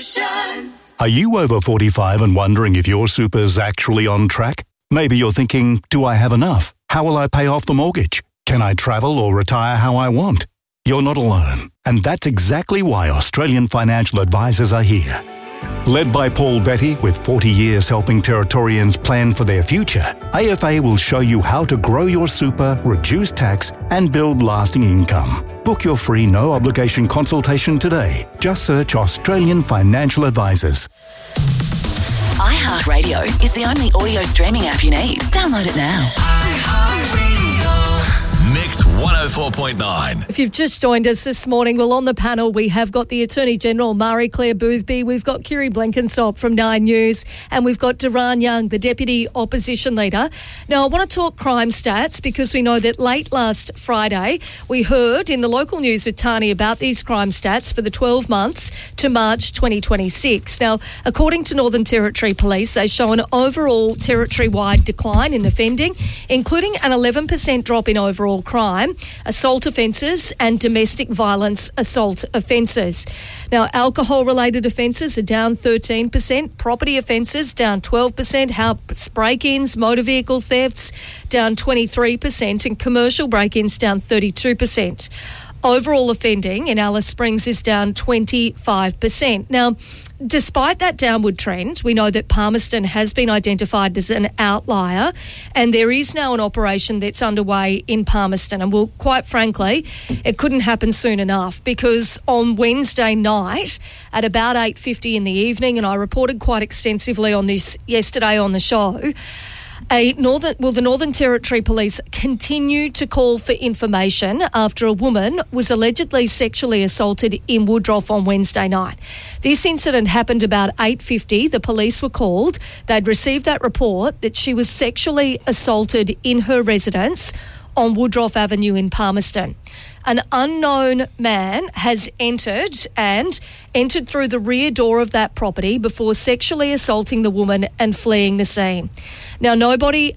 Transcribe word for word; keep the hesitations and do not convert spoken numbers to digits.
Solutions. Are you over forty-five and wondering if your super's actually on track? Maybe you're thinking, do I have enough? How will I pay off the mortgage? Can I travel or retire how I want? You're not alone. And that's exactly why Australian Financial Advisors are here. Led by Paul Betty, with forty years helping Territorians plan for their future, A F A will show you how to grow your super, reduce tax, and build lasting income. Book your free no-obligation consultation today. Just search Australian Financial Advisors. iHeartRadio is the only audio streaming app you need. Download it now. Mix one oh four point nine. If you've just joined us this morning, well, on the panel we have got the Attorney-General, Marie-Claire Boothby, we've got Kiri Blenkinsop from Nine News, and we've got Doron Young, the Deputy Opposition Leader. Now, I want to talk crime stats because we know that late last Friday we heard in the local news with Tani about these crime stats for the twelve months to March twenty twenty-six. Now, according to Northern Territory Police, they show an overall territory-wide decline in offending, including an eleven percent drop in overall crime, assault offences and domestic violence assault offences. Now, alcohol-related offences are down thirteen percent, property offences down twelve percent, house break-ins, motor vehicle thefts down twenty-three percent and commercial break-ins down thirty-two percent. Overall offending in Alice Springs is down twenty-five percent. Now, despite that downward trend, we know that Palmerston has been identified as an outlier, and there is now an operation that's underway in Palmerston. And, well, quite frankly, it couldn't happen soon enough, because on Wednesday night at about eight fifty in the evening, and I reported quite extensively on this yesterday on the show, A Northern, well, the Northern Territory Police continue to call for information after a woman was allegedly sexually assaulted in Woodroffe on Wednesday night. This incident happened about eight fifty. The police were called. They'd received that report that she was sexually assaulted in her residence on Woodroffe Avenue in Palmerston. An unknown man has entered and entered through the rear door of that property before sexually assaulting the woman and fleeing the scene. Now, nobody